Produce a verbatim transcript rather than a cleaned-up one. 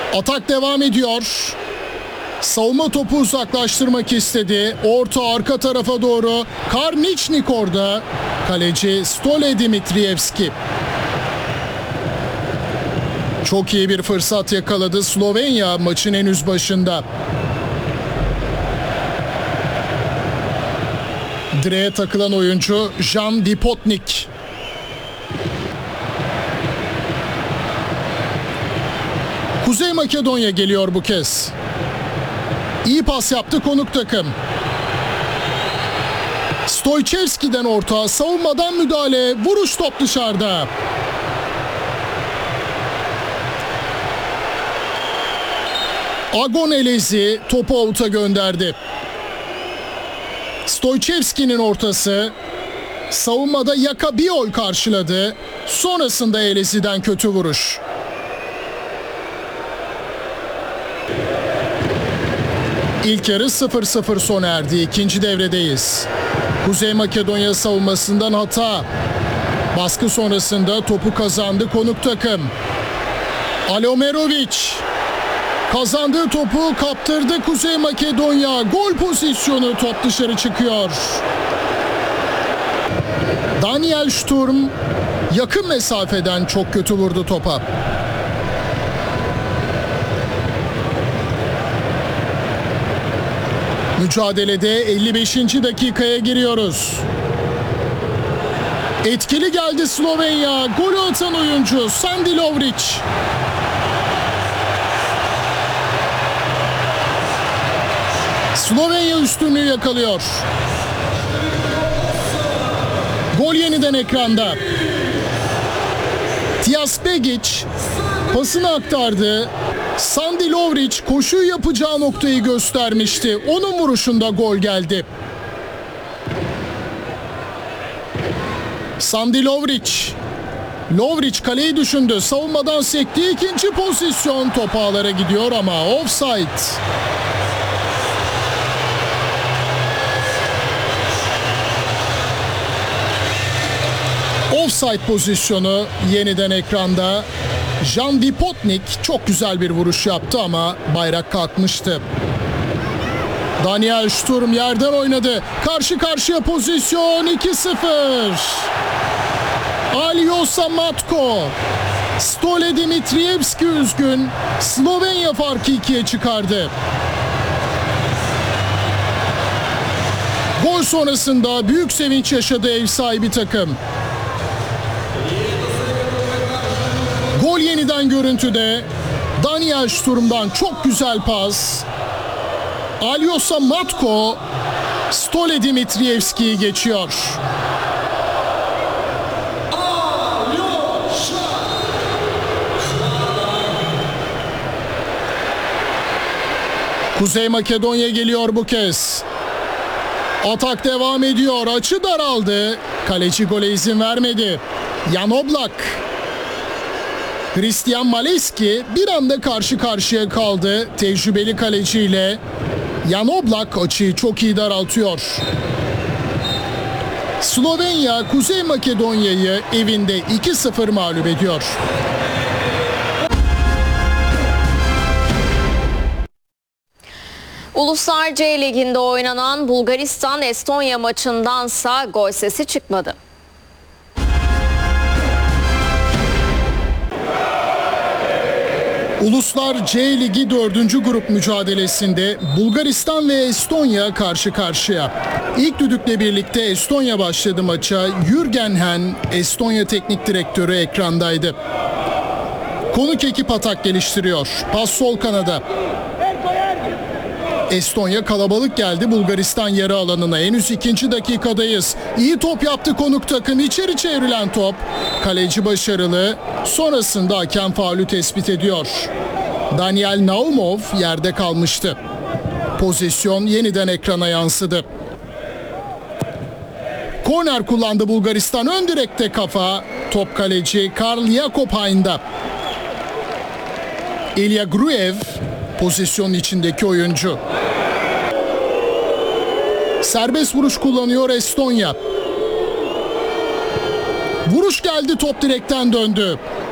Atak devam ediyor. Savunma topu uzaklaştırmak istedi. Orta arka tarafa doğru. Karničnik orada. Kaleci Stole Dimitrievski. Çok iyi bir fırsat yakaladı Slovenya maçın henüz başında. Direğe takılan oyuncu Jan Dipotnik. Kuzey Makedonya geliyor bu kez. İyi pas yaptı konuk takım. Stoychevski'den orta, savunmadan müdahale, vuruş, top dışarıda. Agon Elezi topu avuta gönderdi. Stoychevski'nin ortası, savunmada Yakabiol karşıladı. Sonrasında Elezi'den kötü vuruş. İlk yarı sıfır sıfır sona erdi. İkinci devredeyiz. Kuzey Makedonya savunmasından hata. Baskı sonrasında topu kazandı konuk takım. Alomerovic kazandığı topu kaptırdı Kuzey Makedonya. Gol pozisyonu, top dışarı çıkıyor. Daniel Sturm yakın mesafeden çok kötü vurdu topa. Mücadelede elli beşinci dakikaya giriyoruz. Etkili geldi Slovenya. Golü atan oyuncu Sandi Lovric. Slovenya üstünlüğü yakalıyor. Gol yeniden ekranda. Tijas Begic pasını aktardı. Sandi Lovric koşuyu yapacağı noktayı göstermişti. Onun vuruşunda gol geldi. Sandi Lovric. Lovric kaleyi düşündü. Savunmadan sekti. İkinci pozisyon, top ağlara gidiyor ama offside. Offside pozisyonu yeniden ekranda. Jan Dipotnik çok güzel bir vuruş yaptı ama bayrak kalkmıştı. Daniel Sturm yerden oynadı. Karşı karşıya pozisyon, iki sıfır. Aljoša Matko. Stole Dimitrievski üzgün. Slovenya farkı ikiye çıkardı. Gol sonrasında büyük sevinç yaşadı ev sahibi takım. Gol yeniden görüntüde. Daniel Sturm'dan çok güzel pas. Aljoša Matko Stole Dimitrievski'yi geçiyor. Kuzey Makedonya geliyor bu kez. Atak devam ediyor. Açı daraldı. Kaleci gole izin vermedi. Jan Oblak. Christian Maleski bir anda karşı karşıya kaldı tecrübeli kaleciyle. Jan Oblak açıyı çok iyi daraltıyor. Slovenya Kuzey Makedonya'yı evinde iki sıfır mağlup ediyor. Uluslar C Ligi'nde oynanan Bulgaristan-Estonya maçındansa gol sesi çıkmadı. Uluslar C Ligi dördüncü grup mücadelesinde Bulgaristan ve Estonya karşı karşıya. İlk düdükle birlikte Estonya başladı maça. Jürgen Henn, Estonya teknik direktörü ekrandaydı. Konuk ekip atak geliştiriyor. Pas sol kanada. Estonya kalabalık geldi Bulgaristan yarı alanına. Henüz ikinci dakikadayız. İyi top yaptı konuk takım. İçeri çevrilen top. Kaleci başarılı. Sonrasında hakem faulü tespit ediyor. Daniel Naumov yerde kalmıştı. Pozisyon yeniden ekrana yansıdı. Korner kullandı Bulgaristan. Ön direkte kafa. Top kaleci Karl Jakobhain'da. Ilya Gruev pozisyonun içindeki oyuncu. Serbest vuruş kullanıyor Estonya. Vuruş geldi, top direkten döndü.